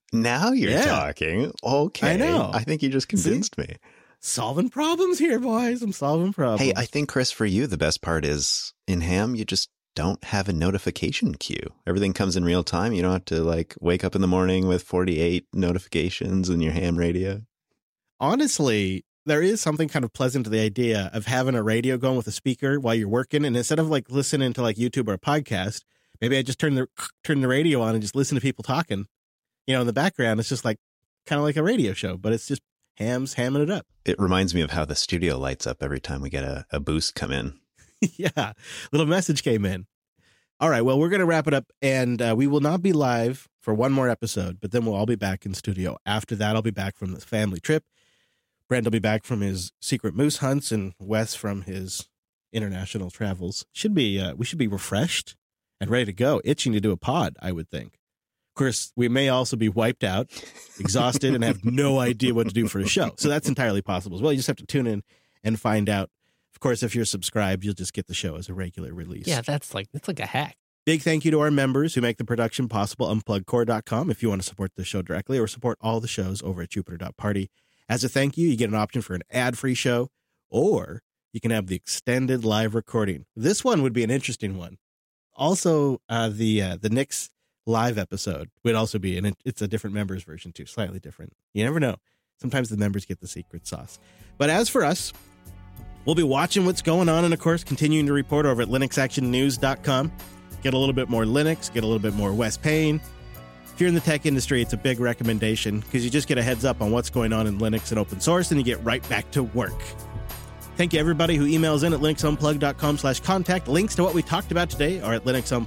Now you're talking. Okay. I know. I think you just convinced me. Solving problems here, boys. I'm solving problems. Hey, I think, Chris, for you, the best part is in ham, you just don't have a notification queue. Everything comes in real time. You don't have to like wake up in the morning with 48 notifications in your ham radio. Honestly, there is something kind of pleasant to the idea of having a radio going with a speaker while you're working. And instead of like listening to like YouTube or a podcast, maybe I just turn the radio on and just listen to people talking. You know, in the background, it's just like kind of like a radio show, but it's just hamming it up. It reminds me of how the studio lights up every time we get a boost come in. Yeah, little message came in. All right, well, we're going to wrap it up, and we will not be live for one more episode, but then we'll all be back in studio. After that, I'll be back from this family trip. Brent will be back from his secret moose hunts, and Wes from his international travels. We should be refreshed and ready to go, itching to do a pod, I would think. Of course, we may also be wiped out, exhausted, and have no idea what to do for a show. So that's entirely possible as well. You just have to tune in and find out. Of course, if you're subscribed, you'll just get the show as a regular release. Yeah, it's like a hack. Big thank you to our members who make the production possible. Unpluggedcore.com if you want to support the show directly, or support all the shows over at Jupiter.party. As a thank you, you get an option for an ad-free show, or you can have the extended live recording. This one would be an interesting one. Also, the Knicks live episode would also be, and it's a different members version too, slightly different. You never know. Sometimes the members get the secret sauce. But as for us, we'll be watching what's going on and, of course, continuing to report over at linuxactionnews.com. Get a little bit more Linux, get a little bit more Wes Payne. If you're in the tech industry, it's a big recommendation because you just get a heads up on what's going on in Linux and open source, and you get right back to work. Thank you, everybody who emails in at linuxunplugged.com/contact. Links to what we talked about today are at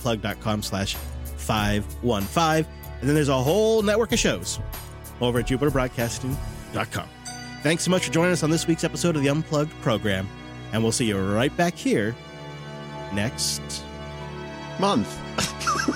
linuxunplugged.com/515. And then there's a whole network of shows over at jupiterbroadcasting.com. Thanks so much for joining us on this week's episode of the Unplugged program, and we'll see you right back here next month.